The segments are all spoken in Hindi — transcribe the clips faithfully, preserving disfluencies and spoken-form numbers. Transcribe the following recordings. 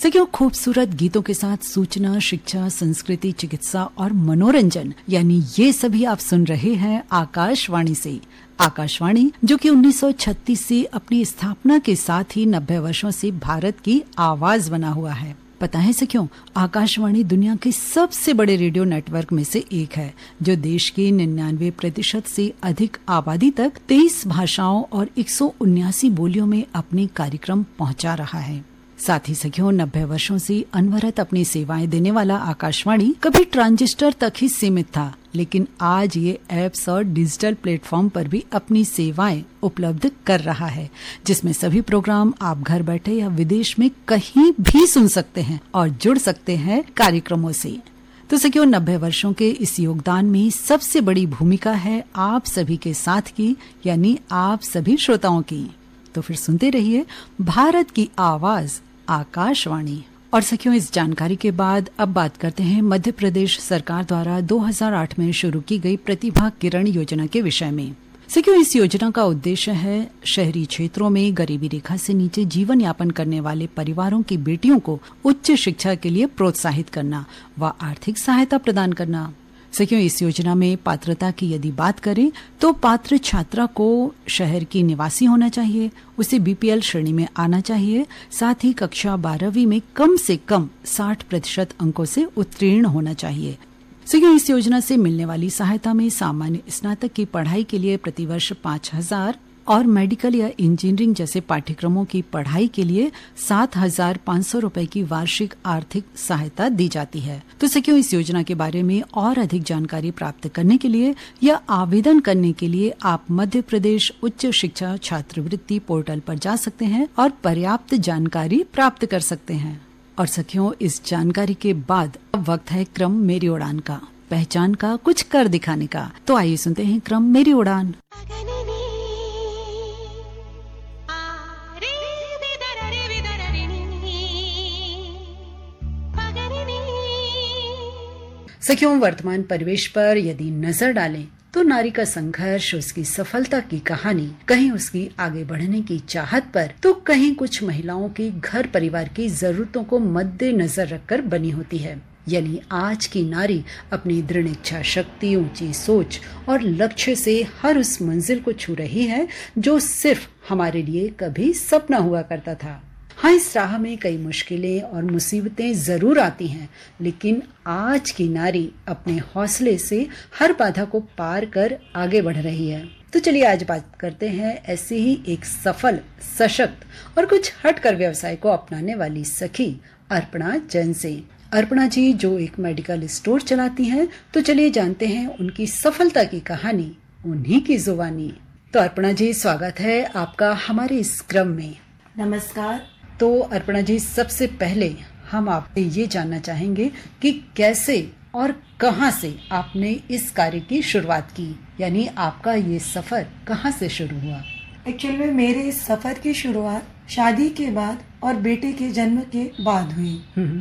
सखियों, खूबसूरत गीतों के साथ सूचना, शिक्षा, संस्कृति, चिकित्सा और मनोरंजन, यानी ये सभी आप सुन रहे हैं आकाशवाणी से। आकाशवाणी जो कि उन्नीस सौ छत्तीस से अपनी स्थापना के साथ ही नब्बे वर्षों से भारत की आवाज बना हुआ है। पता है सखियों, आकाशवाणी दुनिया के सबसे बड़े रेडियो नेटवर्क में से एक है, जो देश की निन्यानवे प्रतिशत से अधिक आबादी तक तेईस भाषाओं और एक सौ उन्यासी बोलियों में अपने कार्यक्रम पहुंचा रहा है। साथ ही सखियों, नब्बे वर्षों से अनवरत अपनी सेवाएं देने वाला आकाशवाणी कभी ट्रांजिस्टर तक ही सीमित था, लेकिन आज ये एप्स और डिजिटल प्लेटफॉर्म पर भी अपनी सेवाएं उपलब्ध कर रहा है, जिसमें सभी प्रोग्राम आप घर बैठे या विदेश में कहीं भी सुन सकते हैं और जुड़ सकते हैं कार्यक्रमों से। तो सखियों, नब्बे वर्षों के इस योगदान में सबसे बड़ी भूमिका है आप सभी के साथ की, यानी आप सभी श्रोताओं की। तो फिर सुनते रहिए भारत की आवाज आकाशवाणी। और सखियों, इस जानकारी के बाद अब बात करते हैं मध्य प्रदेश सरकार द्वारा दो हज़ार आठ में शुरू की गई प्रतिभा किरण योजना के विषय में। सखियों, इस योजना का उद्देश्य है शहरी क्षेत्रों में गरीबी रेखा से नीचे जीवन यापन करने वाले परिवारों की बेटियों को उच्च शिक्षा के लिए प्रोत्साहित करना व आर्थिक सहायता प्रदान करना। सखियों, इस योजना में पात्रता की यदि बात करें तो पात्र छात्रा को शहर की निवासी होना चाहिए, उसे बीपीएल श्रेणी में आना चाहिए, साथ ही कक्षा बारहवीं में कम से कम साठ प्रतिशत अंकों से उत्तीर्ण होना चाहिए। सखियों, इस योजना से मिलने वाली सहायता में सामान्य स्नातक की पढ़ाई के लिए प्रतिवर्ष पाँच हजार और मेडिकल या इंजीनियरिंग जैसे पाठ्यक्रमों की पढ़ाई के लिए सात हजार पाँच सौ रूपए की वार्षिक आर्थिक सहायता दी जाती है। तो सखियों, इस योजना के बारे में और अधिक जानकारी प्राप्त करने के लिए या आवेदन करने के लिए आप मध्य प्रदेश उच्च शिक्षा छात्रवृत्ति पोर्टल पर जा सकते हैं और पर्याप्त जानकारी प्राप्त कर सकते हैं। और सखियों, इस जानकारी के बाद अब वक्त है क्रम मेरी उड़ान का, पहचान का, कुछ कर दिखाने का। तो आइए सुनते हैं क्रम मेरी उड़ान। सखियों, वर्तमान परिवेश पर यदि नजर डालें तो नारी का संघर्ष, उसकी सफलता की कहानी, कहीं उसकी आगे बढ़ने की चाहत पर, तो कहीं कुछ महिलाओं की घर परिवार की जरूरतों को मद्देनजर रखकर बनी होती है। यानी आज की नारी अपनी दृढ़ इच्छा शक्ति, ऊंची सोच और लक्ष्य से हर उस मंजिल को छू रही है जो सिर्फ हमारे लिए कभी सपना हुआ करता था। हाँ, इस राह में कई मुश्किलें और मुसीबतें जरूर आती हैं, लेकिन आज की नारी अपने हौसले से हर बाधा को पार कर आगे बढ़ रही है। तो चलिए आज बात करते हैं ऐसे ही एक सफल, सशक्त और कुछ हटकर व्यवसाय को अपनाने वाली सखी अर्पणा जैन से। अर्पणा जी जो एक मेडिकल स्टोर चलाती हैं, तो चलिए जानते हैं उनकी सफलता की कहानी उन्हीं की जुबानी। तो अर्पणा जी, स्वागत है आपका हमारे इस क्रम में। नमस्कार। तो अर्पणा जी, सबसे पहले हम आपसे ये जानना चाहेंगे कि कैसे और कहां से आपने इस कार्य की शुरुआत की, यानी आपका ये सफर कहां से शुरू हुआ? एक्चुअल में मेरे इस सफर की शुरुआत शादी के बाद और बेटे के जन्म के बाद हुई।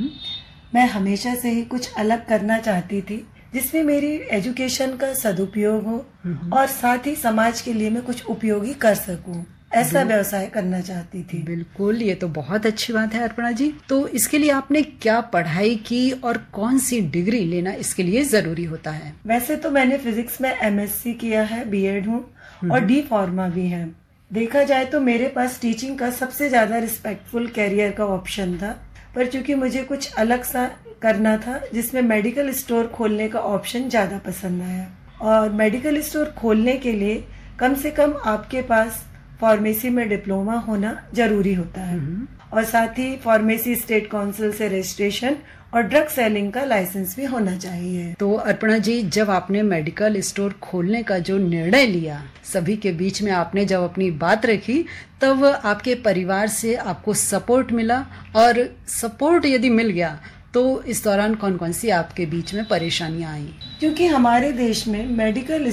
मैं हमेशा से ही कुछ अलग करना चाहती थी, जिसमें मेरी एजुकेशन का सदुपयोग हो और साथ ही समाज के लिए मैं कुछ उपयोगी कर सकूं। ऐसा व्यवसाय करना चाहती थी। बिल्कुल, ये तो बहुत अच्छी बात है अर्पणा जी। तो इसके लिए आपने क्या पढ़ाई की और कौन सी डिग्री लेना इसके लिए जरूरी होता है? वैसे तो मैंने फिजिक्स में एमएससी किया है, बीएड हूँ और डी फार्मा भी है। देखा जाए तो मेरे पास टीचिंग का सबसे ज्यादा रिस्पेक्टफुल कैरियर का ऑप्शन था, पर चूंकि मुझे कुछ अलग सा करना था जिसमें मेडिकल स्टोर खोलने का ऑप्शन ज्यादा पसंद आया। और मेडिकल स्टोर खोलने के लिए कम से कम आपके पास फार्मेसी में डिप्लोमा होना जरूरी होता है और साथ ही फार्मेसी स्टेट काउंसिल से रजिस्ट्रेशन और ड्रग सेलिंग का लाइसेंस भी होना चाहिए। तो अर्पणा जी, जब आपने मेडिकल स्टोर खोलने का जो निर्णय लिया, सभी के बीच में आपने जब अपनी बात रखी, तब आपके परिवार से आपको सपोर्ट मिला, और सपोर्ट यदि मिल गया तो इस दौरान कौन कौन सी आपके बीच में परेशानियां आई? क्योंकि हमारे देश में मेडिकल